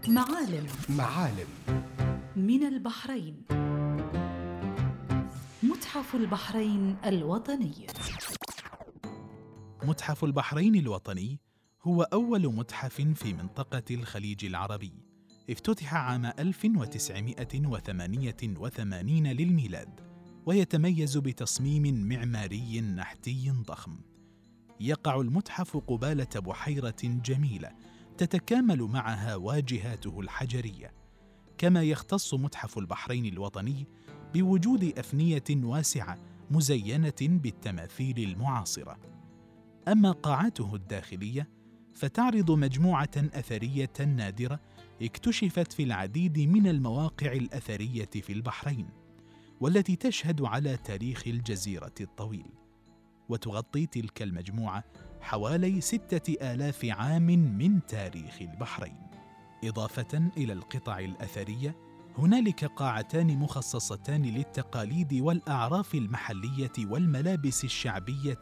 معالم من البحرين. متحف البحرين الوطني. متحف البحرين الوطني هو أول متحف في منطقة الخليج العربي، افتتح عام 1988 للميلاد، ويتميز بتصميم معماري نحتي ضخم. يقع المتحف قبالة بحيرة جميلة تتكامل معها واجهاته الحجرية، كما يختص متحف البحرين الوطني بوجود أفنية واسعة مزينة بالتماثيل المعاصرة. أما قاعته الداخلية فتعرض مجموعة أثرية نادرة اكتشفت في العديد من المواقع الأثرية في البحرين، والتي تشهد على تاريخ الجزيرة الطويل، وتغطي تلك المجموعة حوالي 6000 عام من تاريخ البحرين. إضافة إلى القطع الأثرية، هنالك قاعتان مخصصتان للتقاليد والأعراف المحلية والملابس الشعبية